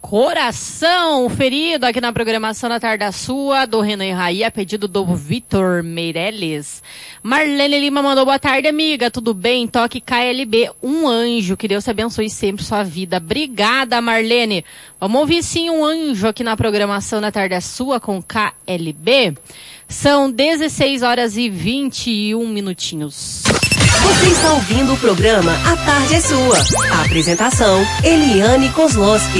Coração ferido aqui na programação da Tarde da Sua, do Renan e Raí, a pedido do Vitor Meirelles. Marlene Lima mandou boa tarde, amiga, tudo bem? Toque KLB, um anjo, que Deus te abençoe sempre sua vida. Obrigada, Marlene. Vamos ouvir sim um anjo aqui na programação da Tarde da Sua com KLB. São 16 horas e 21 minutinhos. Você está ouvindo o programa A Tarde é Sua. A apresentação, Eliane Kozlowski.